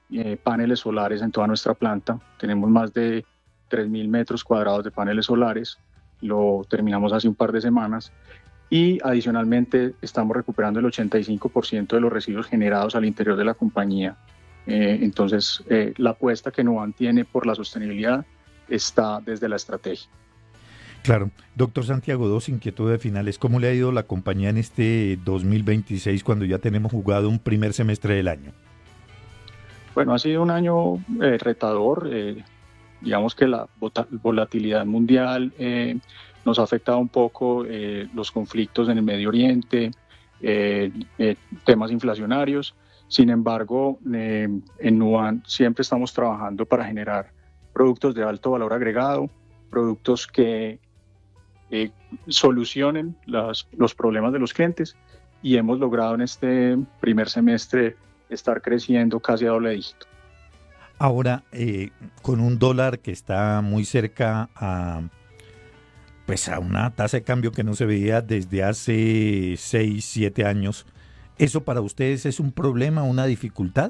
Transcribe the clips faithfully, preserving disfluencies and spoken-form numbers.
eh, paneles solares en toda nuestra planta. Tenemos más de tres mil metros cuadrados de paneles solares, lo terminamos hace un par de semanas, y adicionalmente estamos recuperando el ochenta y cinco por ciento de los residuos generados al interior de la compañía. Eh, entonces, eh, la apuesta que Nuban tiene por la sostenibilidad está desde la estrategia. Claro. Doctor Santiago, dos inquietudes finales. ¿Cómo le ha ido la compañía en este dos mil veintiséis cuando ya tenemos jugado un primer semestre del año? Bueno, ha sido un año eh, retador. Eh, digamos que la volatilidad mundial eh, nos ha afectado un poco, eh, los conflictos en el Medio Oriente, eh, eh, temas inflacionarios. Sin embargo, eh, en Nuban siempre estamos trabajando para generar productos de alto valor agregado, productos que eh, solucionen las, los problemas de los clientes, y hemos logrado en este primer semestre estar creciendo casi a doble dígito. Ahora, eh, con un dólar que está muy cerca a, pues a una tasa de cambio que no se veía desde hace seis, siete años, ¿eso para ustedes es un problema, una dificultad?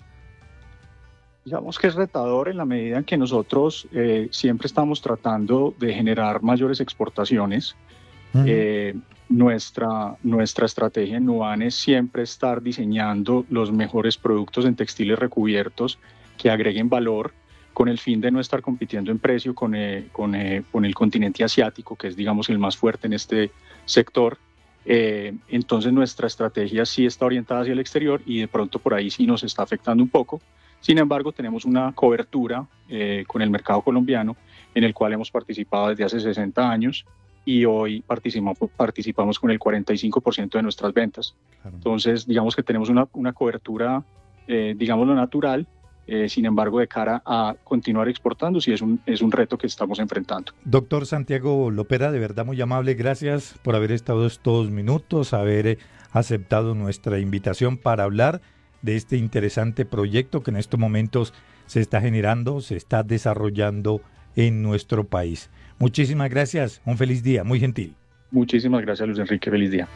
Digamos que es retador en la medida en que nosotros eh, siempre estamos tratando de generar mayores exportaciones. Uh-huh. Eh, nuestra, nuestra estrategia en Nuban es siempre estar diseñando los mejores productos en textiles recubiertos que agreguen valor, con el fin de no estar compitiendo en precio con, eh, con, eh, con el continente asiático, que es, digamos, el más fuerte en este sector. Eh, entonces nuestra estrategia sí está orientada hacia el exterior y de pronto por ahí sí nos está afectando un poco. Sin embargo, tenemos una cobertura eh, con el mercado colombiano, en el cual hemos participado desde hace sesenta años, y hoy participamos, participamos con el cuarenta y cinco por ciento de nuestras ventas. Claro. Entonces, digamos que tenemos una, una cobertura, eh, digamos, lo natural. Eh, sin embargo, de cara a continuar exportando, sí es un, es un reto que estamos enfrentando. Doctor Santiago Lopera, de verdad muy amable, gracias por haber estado estos minutos, haber aceptado nuestra invitación para hablar de este interesante proyecto que en estos momentos se está generando, se está desarrollando en nuestro país. Muchísimas gracias, un feliz día, muy gentil. Muchísimas gracias, Luis Enrique, feliz día.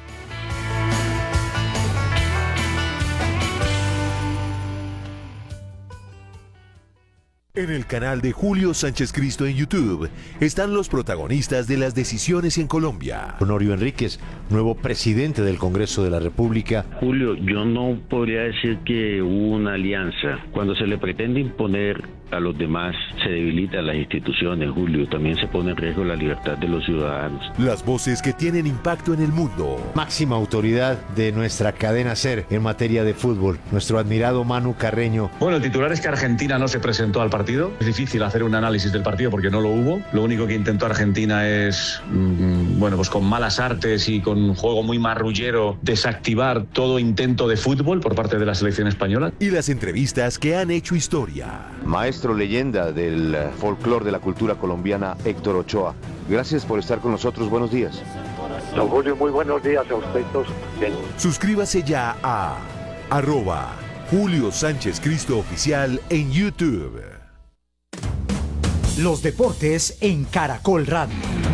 En el canal de Julio Sánchez Cristo en YouTube están los protagonistas de las decisiones en Colombia. Honorio Enríquez, nuevo presidente del Congreso de la República. Julio, yo no podría decir que hubo una alianza. Cuando se le pretende imponer a los demás, se debilitan las instituciones, Julio. También se pone en riesgo la libertad de los ciudadanos. Las voces que tienen impacto en el mundo. Máxima autoridad de nuestra cadena SER en materia de fútbol, nuestro admirado Manu Carreño. Bueno, el titular es que Argentina no se presentó al partido. Es difícil hacer un análisis del partido porque no lo hubo. Lo único que intentó Argentina es, mmm, bueno, pues con malas artes y con un juego muy marrullero, desactivar todo intento de fútbol por parte de la selección española. Y las entrevistas que han hecho historia. Maestro leyenda del folclore de la cultura colombiana, Héctor Ochoa. Gracias por estar con nosotros. Buenos días. Don Julio, muy buenos días a usted. Suscríbase ya a arroba Julio Sánchez Cristo Oficial en YouTube. Los deportes en Caracol Radio.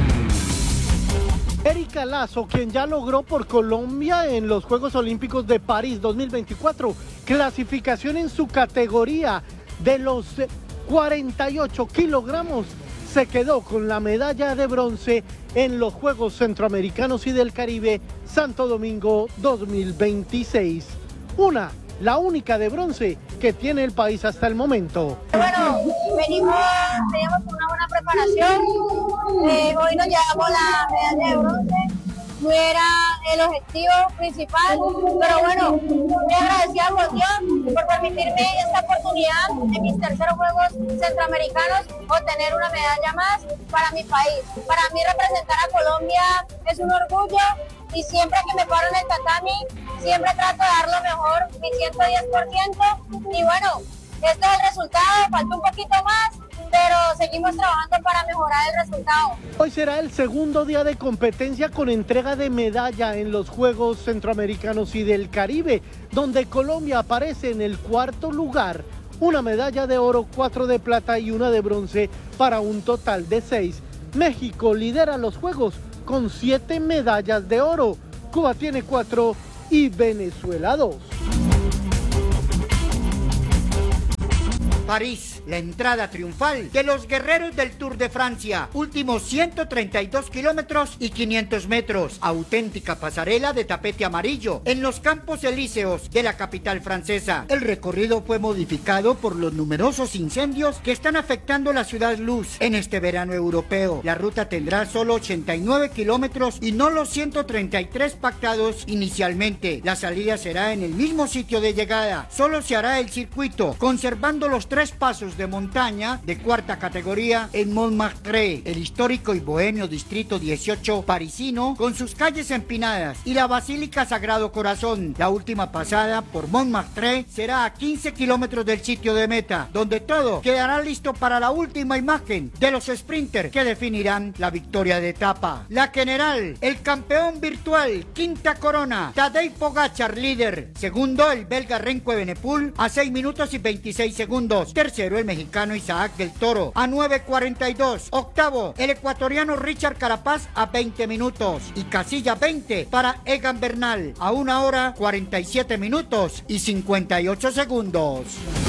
Erika Lazo, quien ya logró por Colombia en los Juegos Olímpicos de París dos mil veinticuatro clasificación en su categoría de los cuarenta y ocho kilogramos, se quedó con la medalla de bronce en los Juegos Centroamericanos y del Caribe Santo Domingo dos mil veintiséis. Una, la única de bronce que tiene el país hasta el momento. Bueno, venimos, teníamos una buena preparación, eh, hoy nos llevamos la medalla de bronce. No era el objetivo principal, pero bueno, muy agradecida por Dios por permitirme esta oportunidad en mis terceros Juegos Centroamericanos obtener una medalla más para mi país. Para mí representar a Colombia es un orgullo y siempre que me paro en el tatami, siempre trato de dar lo mejor, mi ciento diez por ciento, y bueno, este es el resultado, falta un poquito más, pero seguimos trabajando para mejorar el resultado. Hoy será el segundo día de competencia con entrega de medalla en los Juegos Centroamericanos y del Caribe, donde Colombia aparece en el cuarto lugar. Una medalla de oro, cuatro de plata y una de bronce para un total de seis. México lidera los Juegos con siete medallas de oro. Cuba tiene cuatro y Venezuela dos. París, la entrada triunfal de los guerreros del Tour de Francia. Últimos ciento treinta y dos kilómetros y quinientos metros. Auténtica pasarela de tapete amarillo en los Campos Elíseos de la capital francesa. El recorrido fue modificado por los numerosos incendios que están afectando la ciudad luz en este verano europeo. La ruta tendrá solo ochenta y nueve kilómetros y no los ciento treinta y tres pactados inicialmente. La salida será en el mismo sitio de llegada. Solo se hará el circuito, conservando los tres pasos de montaña de cuarta categoría en Montmartre, el histórico y bohemio distrito dieciocho parisino, con sus calles empinadas, y la Basílica Sagrado Corazón. La última pasada por Montmartre será a quince kilómetros del sitio de meta, donde todo quedará listo para la última imagen de los sprinters que definirán la victoria de etapa. La general, el campeón virtual, quinta corona, Tadej Pogačar líder. Segundo, el belga Remco Evenepoel a seis minutos y veintiséis segundos. Tercero, el mexicano Isaac del Toro a nueve cuarenta y dos. Octavo, el ecuatoriano Richard Carapaz a veinte minutos. Y casilla veinte para Egan Bernal a una hora cuarenta y siete minutos y cincuenta y ocho segundos.